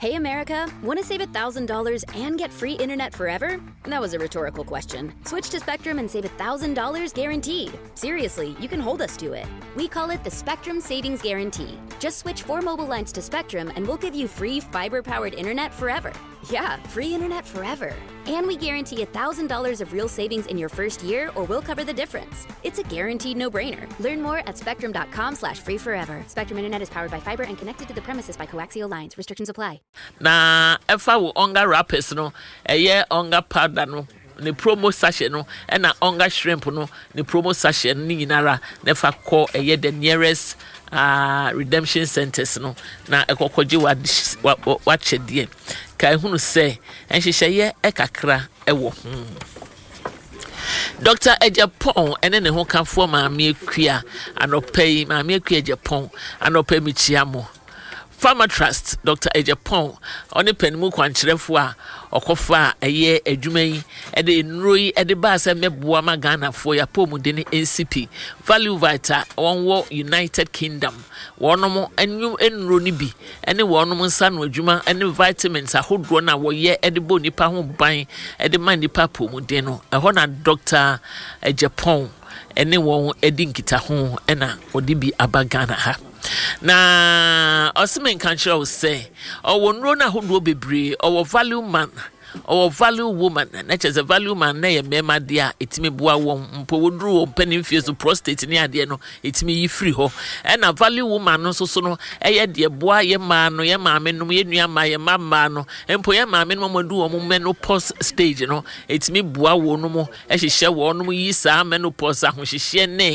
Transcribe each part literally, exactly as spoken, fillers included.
Hey, America, want to save one thousand dollars and get free internet forever? That was a rhetorical question. Switch to Spectrum and save one thousand dollars guaranteed. Seriously, you can hold us to it. We call it the Spectrum Savings Guarantee. Just switch four mobile lines to Spectrum and we'll give you free fiber-powered internet forever. Yeah, free internet forever. And we guarantee one thousand dollars of real savings in your first year or we'll cover the difference. It's a guaranteed no-brainer. Learn more at spectrum.com slash free forever. Spectrum Internet is powered by fiber and connected to the premises by coaxial lines. Restrictions apply. Na efa wo onga wrappers no eye onga powder no ne promo sachet no e na onga shrimp no ne promo sachet no nyinara nefa call eye the nearest uh, redemption centers no na ekokoje wa wa chedie kai hunu se enhyehyeye e kakra e wo Doctor Ejapon ene ne ho kanfo maame akua anopai maame akua Ejapon anopai michiamo Farmer Trust Doctor Ejapon oni penimu kwankyerefo a okofa eye adwuma yi e de nroi e de ba se meboa ma Ghana fo ya pomude ne N C P Value Vita wonwo United Kingdom wonom enyu enro ni bi ene wonom nsa no adwuma ene vitamins ahodo na wo ye e de bo nipa ho ban e de man nipa pomude no e ho na Doctor Ejapon ene won edi nkita ho e na odi bi aba Ghana ha na Osman Kanchira will say, or one run a who bebre, or value man, or value woman, not as a value man, nay, a mema dear, it me boa won, podru, penny fears of prostate near the no, it me free ho, and a value woman also so, a dear boy, ye man, no, ye mamma, no, ye near my mamma, and poya mamma, no, do a menopause stage, you know, it's me boa no more, as she shall one we sa menopause, when she share nay,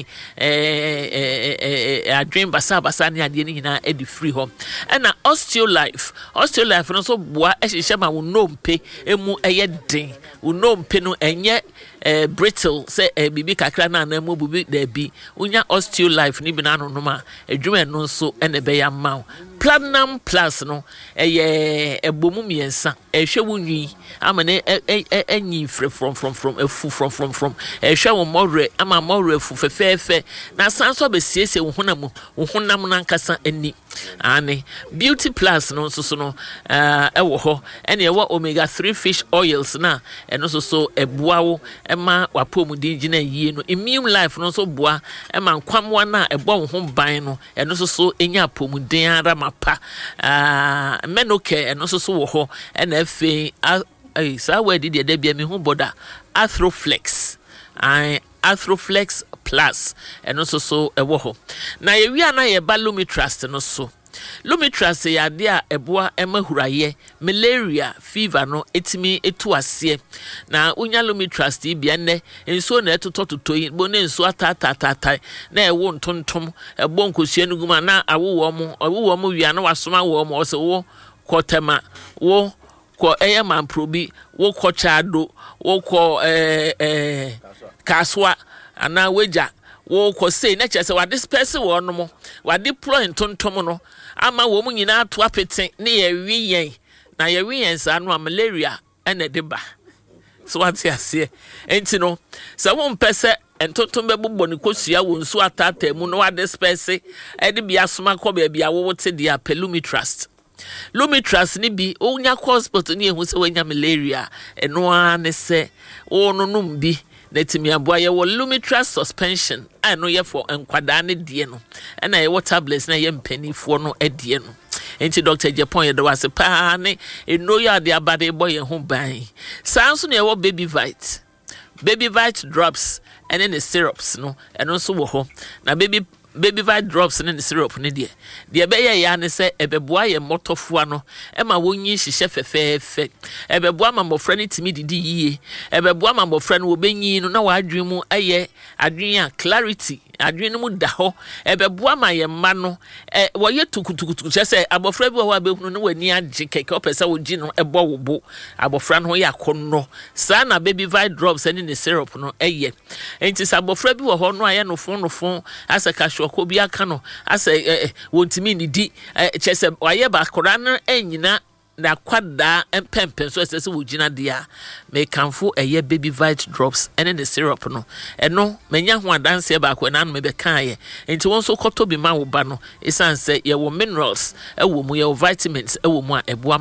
a dream basa basani adina edi free home, and a osteo life, osteo life, and also boa, as she shall will no pay. Emu eye den uno mpenu enye eh brittle say eh bibi kakra na na mu bibi da bi unya osteo life ni bi na no ma adwuma no nso ene be ya ma platinum plus no eye ebomu miensa ehwe wunwi amane enyi free from from from efu from from from ehwe wo more ama more efu fefefe na sanso be siesie wo honam wo honam na nkasa ani ane beauty plus no so so no eh ewo ho ene ewo omega three fish oils na eno so so eboa wo ema wapomude gina yie no immune life no so boa ema nkwamwa na ebo wo ho ban no eno so so enya apomude ara mapa ah menoke eno so so wo ho ena afi ai sa wedi de de bia me hu boda Athroflex ai Athroflex plus eno so so ewo ho na ye wi ana ye ba Lumitrust no so Lumitrust ya de a eboa emahuraye malaria fever no etimi etu ase na unya Lumitrust bia ne enso na etotototoyi bo ne enso atatatata na ewo ntontom ebo nkosua nuguma na awowo mo awowo mo wi na wasoma wo mo se wo kotema wo ko eyeman probi wo ko chado wo ko eh eh kaswa ana weja wo ko sei na chese wa disperse wo no mo wa deploy ntontom no ama wo mu nyina to apete ne ye wi yen na ye wi yen sa no malaria ene de ba so what ya say enti no sa wo mpese ntontom be bobbo ne kosua wo nsu atata mu no wa disperse e de bia soma ko ba bia wo te dia Lumitrust Lumitrust ni bi onya hospital ni ehu se wanya malaria eno ane se ono num bi netimi aboa ye wo Lumitrust suspension ano ye for enkwada ne de no na ye wo tablets na ye mpanifo no edie no enti Doctor Ejapon ye do wase pa ne eno ya de abade boy ye ho ban sanso na ye wo baby vite baby vite drops and then the syrups no eno so wo ho na baby baby vite drops in the syrup ne de de be ye ya ne se ebeboa ye motofua no e ma wonyi hihye fefefe ebeboa ma mofra ne timi didi yie ebeboa ma mofra no obenyi no na wadwen mu aye adwen a clarity adwen mu da ho ebeboa ma ye ma no e wo ye tukutukutuku se abofra bi wo abekunu no wani agye keke opese wo gi no ebo wo bo abofra no ye akonno sa na baby vite drops and in the syrup no eye enti sa abofra bi wo ho no aye no fon no fon asaka ko bi aka no ase wontimi ni di chese waye ba kora no enyina na kwada empempen so ese wo gina dia me kanfo eye baby vite drops and the syrup no eno menya ho adanse ba ko na no me be kan ye enti won so koto bi ma wo ba no esanse ye wo minerals e wo mu ye wo vitamins e wo mu a eboa